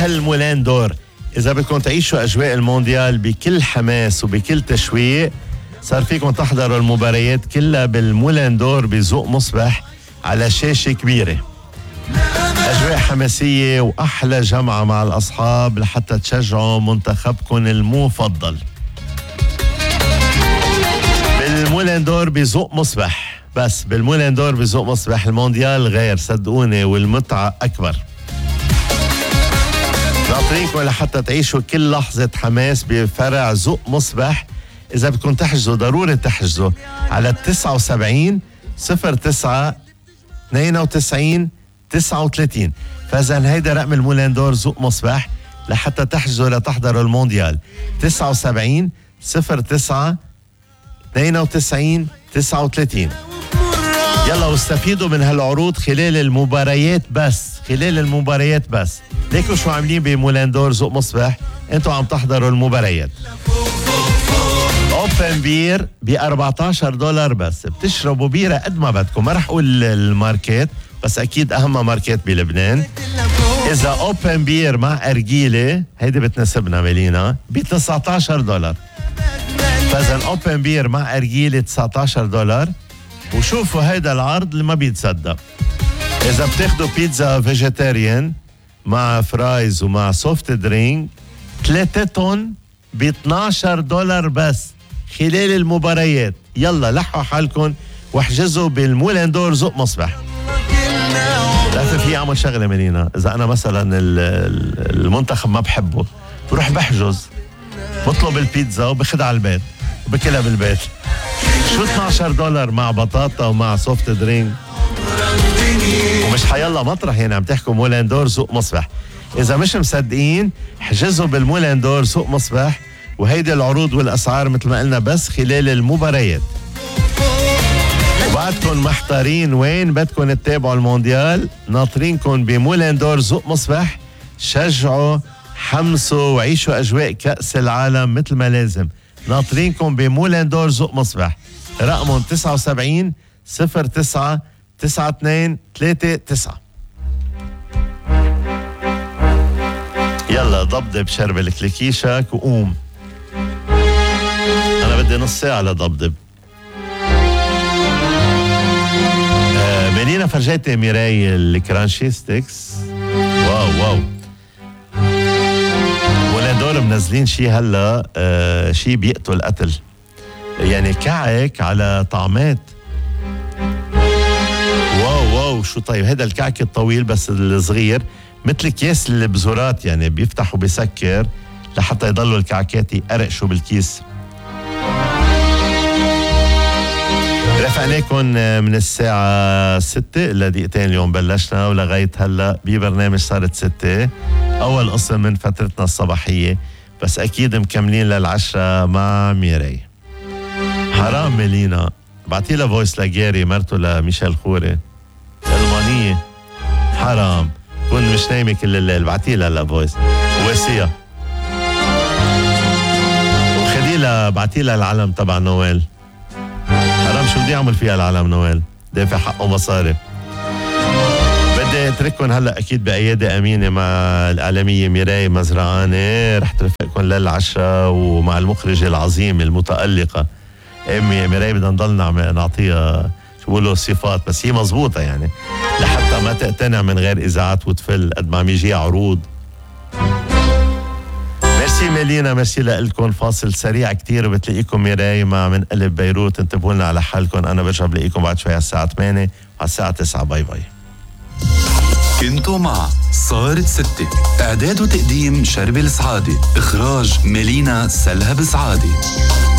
وهالمولان دور. إذا بدكم تعيشوا أجواء المونديال بكل حماس وبكل تشويق، صار فيكم تحضروا المباريات كلها بالمولان دور بذوق مصبح على شاشة كبيرة. أجواء حماسية وأحلى جمعة مع الأصحاب لحتى تشجعوا منتخبكم المفضل. بالمولان دور بذوق مصبح، بس بالمولان دور بذوق مصبح المونديال غير، صدقوني، والمتعة أكبر. ناطرينكم لحتى تعيشوا كل لحظة حماس بفرع ذوق مصبح. إذا بدكم تحجزوا ضروري تحجزوا على 79 09 92 39. فإذا هيدا رقم المولان دور ذوق مصبح لحتى تحجزوا لتحضروا المونديال. 79 09 92 39. يلا واستفيدوا من هالعروض خلال المباريات بس، خلال المباريات بس. ليكوا شو عاملين بمولان دور ذوق مصبح؟ انتوا عم تحضروا المباريات. اوبن بير ب $14 بس، بتشربوا بيرة قد ما بدكم. ما رح اقول الماركات بس اكيد اهم ماركات بلبنان. اذا اوبن بير مع ارجيلة، هيدي بتناسبنا ميلينا، ب $19. فاذا اوبن بير مع ارجيلة $19. وشوفوا هيدا العرض اللي ما بيتصدق. اذا بتاخدوا بيتزا فيجيتاريان مع فرايز ومع سوفت درينك، ثلاثتهم ب $12 بس خلال المباريات. يلا لحوا حالكم واحجزوا بالمولان دور ذوق مصبح. لا في اعمل شغله ملينا، اذا انا مثلا المنتخب ما بحبه بروح بحجز، بطلب البيتزا وباخدها على البيت وبكلها بالبيت. شو $12 مع بطاطا ومع سوفت درينك؟ ومش حيلا مطرح، يعني عم تحكوا مولان دور ذوق مصبح. إذا مش مصدقين حجزوا بالمولان دور ذوق مصبح، وهيدي العروض والأسعار مثل ما قلنا بس خلال المباريات. وبعدكم محتارين وين بدكم تتابعوا المونديال، ناطرينكم بمولان دور ذوق مصبح. شجعوا، حمسوا، وعيشوا أجواء كأس العالم مثل ما لازم. ناطرينكم بمولان دور ذوق مصبح. رقمهم 79 09 92 39. يلا ضبضب شرب كليكيشك وقوم. أنا بدي نص ساعة لضبضب. ميلينا فرجيتي ميراي الكرانشي ستيكس. واو ولا دور منزلين شي هلا، شي بيقتل قتل، يعني كعك على طعمات. واو شو طيب. هذا الكعك الطويل بس الصغير مثل كيس البزورات، يعني بيفتح وبيسكر لحتى يضلوا الكعكات يقرقشوا بالكيس. رافقناكم من الساعة 6 إلا دقيقتين اليوم بلشنا، ولغاية هلأ ببرنامج صارت 6 أول قسم من فترتنا الصباحية، بس أكيد مكملين للعشرة مع ميراي. حرام ميلينا، بعتيلها فويس لجاري مرته لميشيل خوري ألمانية، حرام كنت مش نايمة كل الليل، بعتيلها هلا فويس واسية، وخديلها بعتيلها العلم تبع نويل. حرام شو بدي اعمل فيها العالم نويل، دافع حقه مصاري. بدي اترككم هلا اكيد بايادي امينه مع الاعلاميه ميراي مزرعاني، رح ترافقكم للعشاء ومع المخرجه العظيمه المتالقه امي ميراي. بدنا نضلنا نعطيها شو بقولوا صفات، بس هي مزبوطه يعني لحتى ما تقتنع من غير اذاعات وتفل قد ما عم يجي عروض. ميرسي ميلينا، ميرسي لكم. فاصل سريع كتير وبتلاقيكم ميراي مع من قلب بيروت. انتبهوا لنا على حالكم. انا برجع بلاقيكم بعد شوي على الساعه 8 وعلى الساعه 9. باي باي. كنتوا مع صارت 6، اعداد وتقديم شربل سعادة، اخراج ميلينا سلهب سعادة.